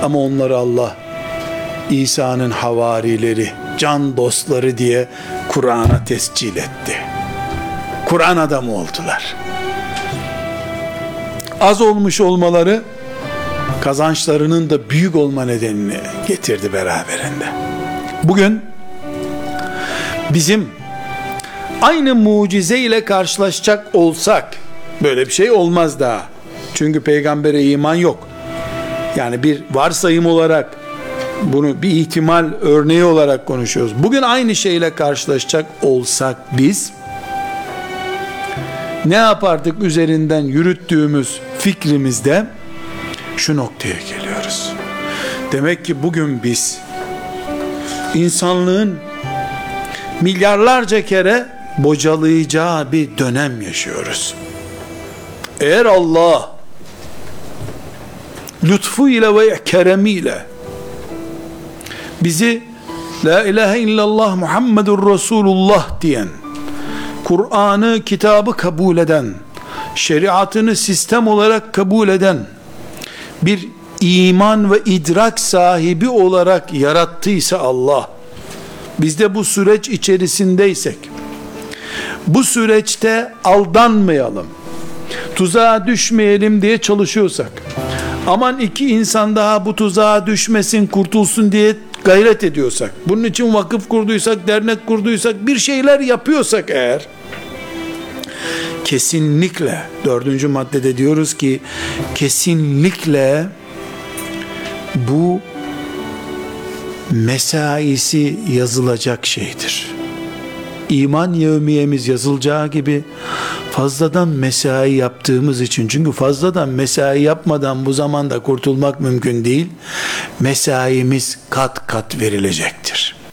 Ama onları Allah İsa'nın havarileri, can dostları diye Kur'an'a tescil etti. Kur'an adamı oldular. Az olmuş olmaları kazançlarının da büyük olma nedenini getirdi beraberinde. Bugün bizim aynı mucize ile karşılaşacak olsak, böyle bir şey olmaz daha. Çünkü peygambere iman yok. Yani bir varsayım olarak, bunu bir ihtimal örneği olarak konuşuyoruz. Bugün aynı şeyle karşılaşacak olsak biz ne yapardık? Üzerinden yürüttüğümüz fikrimizde şu noktaya geliyoruz. Demek ki bugün biz insanlığın milyarlarca kere bocalayacağı bir dönem yaşıyoruz. Eğer Allah lütfuyla ve keremiyle bizi La ilahe illallah Muhammedur Resulullah diyen, Kur'an'ı, kitabı kabul eden, şeriatını sistem olarak kabul eden bir iman ve idrak sahibi olarak yarattıysa Allah, biz de bu süreç içerisindeysek, bu süreçte aldanmayalım, tuzağa düşmeyelim diye çalışıyorsak, aman iki insan daha bu tuzağa düşmesin, kurtulsun diye gayret ediyorsak, bunun için vakıf kurduysak, dernek kurduysak, bir şeyler yapıyorsak eğer, kesinlikle 4. maddede diyoruz ki, kesinlikle bu mesaisi yazılacak şeydir. İman yevmiyemiz yazılacağı gibi fazladan mesai yaptığımız için, çünkü fazladan mesai yapmadan bu zamanda kurtulmak mümkün değil, mesaimiz kat kat verilecektir.